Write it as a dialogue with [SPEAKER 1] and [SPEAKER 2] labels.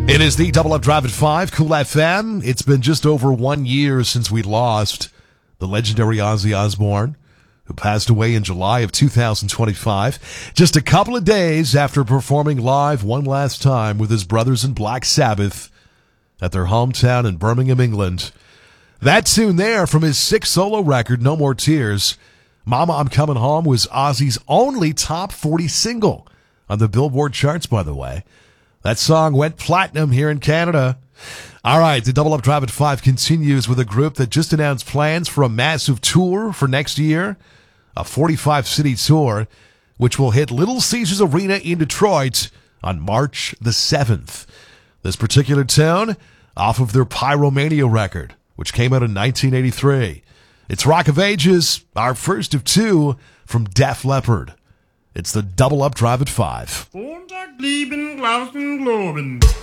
[SPEAKER 1] It is the Double Up Drive at 5, Cool FM. It's been just over 1 year since we lost the legendary Ozzy Osbourne, who passed away in July of 2025, just a couple of days after performing live one last time with his brothers in Black Sabbath at their hometown in Birmingham, England. That tune there from his sixth solo record, No More Tears, Mama, I'm Coming Home, was Ozzy's only top 40 single on the Billboard charts, by the way. That song went platinum here in Canada. All right, the Double Up Drive at 5 continues with a group that just announced plans for a massive tour for next year, a 45-city tour, which will hit Little Caesars Arena in Detroit on March the 7th. This particular tune off of their Pyromania record, which came out in 1983. It's Rock of Ages, our first of two from Def Leppard. It's the Double Up Drive at 5.